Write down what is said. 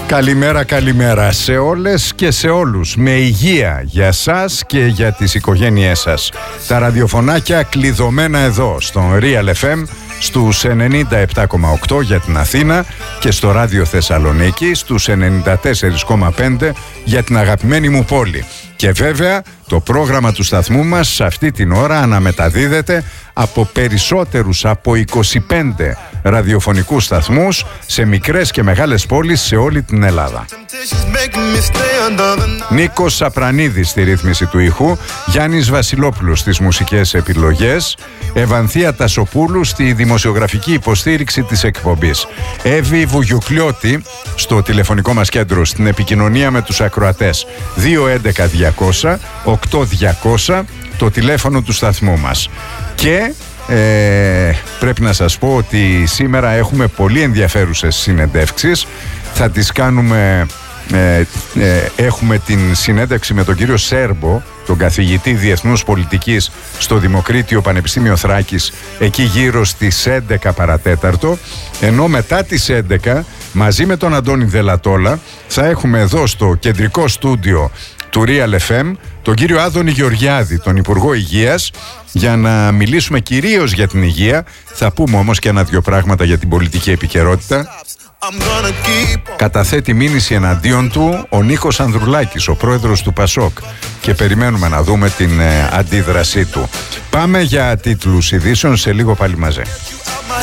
Καλημέρα, καλημέρα σε όλες και σε όλους. Με υγεία για σας και για τις οικογένειές σας. Τα ραδιοφωνάκια κλειδωμένα εδώ στον Real FM στους 97,8 για την Αθήνα και στο Ράδιο Θεσσαλονίκη στους 94,5 για την αγαπημένη μου πόλη. Και βέβαια το πρόγραμμα του σταθμού μας σε αυτή την ώρα αναμεταδίδεται από περισσότερους από 25 ραδιοφωνικούς σταθμούς σε μικρές και μεγάλες πόλεις σε όλη την Ελλάδα. Νίκος Σαπρανίδης στη ρύθμιση του ήχου, Γιάννης Βασιλόπουλος στις μουσικές επιλογές, Ευανθία Τασοπούλου στη δημοσιογραφική υποστήριξη της εκπομπής, Εύη Βουγιουκλιώτη στο τηλεφωνικό μας κέντρο στην επικοινωνία με τους ακροατές 211-200 8200 το τηλέφωνο του σταθμού μας. Και πρέπει να σας πω ότι σήμερα έχουμε πολύ ενδιαφέρουσες συνεντεύξεις. Θα τις κάνουμε, έχουμε την συνέντευξη με τον κύριο Σέρμπο, τον καθηγητή Διεθνούς Πολιτικής στο Δημοκρίτιο Πανεπιστήμιο Θράκης, εκεί γύρω στις 11 παρατέταρτο, ενώ μετά τις 11 μαζί με τον Αντώνη Δελατόλα θα έχουμε εδώ στο κεντρικό στούντιο του Real FM τον κύριο Άδωνη Γεωργιάδη, τον Υπουργό Υγείας, για να μιλήσουμε κυρίως για την υγεία. Θα πούμε όμως και ένα-δυο πράγματα για την πολιτική επικαιρότητα. Καταθέτει μήνυση εναντίον του ο Νίκος Ανδρουλάκης, ο πρόεδρος του Πασόκ, και περιμένουμε να δούμε την αντίδρασή του. Πάμε για τίτλους ειδήσεων, σε λίγο πάλι μαζί.